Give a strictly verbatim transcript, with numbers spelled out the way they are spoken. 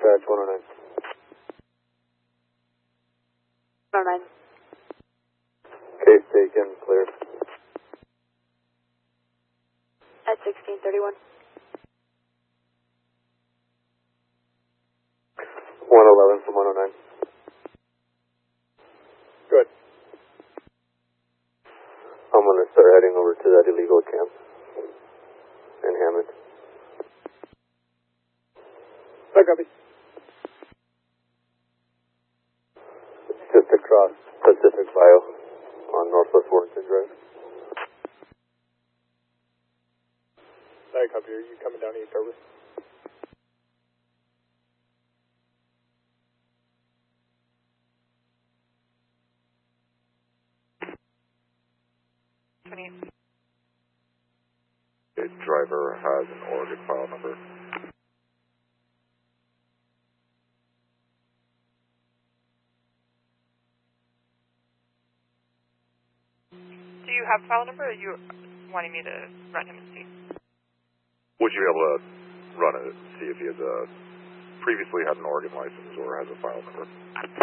Dispatch one oh nine. one oh nine. Case taken, clear. At sixteen thirty-one. one eleven from one oh nine. Good. I'm going to start heading over to that illegal camp in Hammond. I copy. Just across Pacific Bio on Northwest Warrington Drive. I copy. Are you coming down to October? The driver has an Oregon file number. Do you have file number, or are you wanting me to run him and see? Would you be able to run it and see if he has a previously had an Oregon license or has a file number?